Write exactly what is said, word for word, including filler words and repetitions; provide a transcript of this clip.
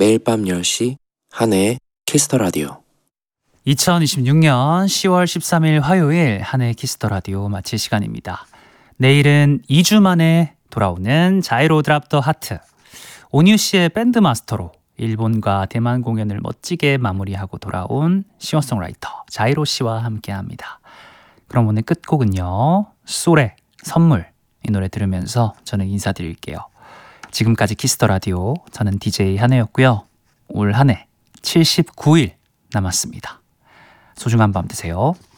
매일 밤 열 시 한혜의 키스터 라디오. 이천이십육 년 시월 십삼일 화요일 한혜의 키스터 라디오 마칠 시간입니다. 내일은 이 주 만에 돌아오는 자이로 드랍 더 하트, 온유 씨의 밴드 마스터로 일본과 대만 공연을 멋지게 마무리하고 돌아온 싱어송라이터 자이로 씨와 함께합니다. 그럼 오늘 끝곡은요, 솔의 선물, 이 노래 들으면서 저는 인사드릴게요. 지금까지 키스더 라디오, 저는 디제이 한혜였고요. 올 한 해 칠십구 일 남았습니다. 소중한 밤 되세요.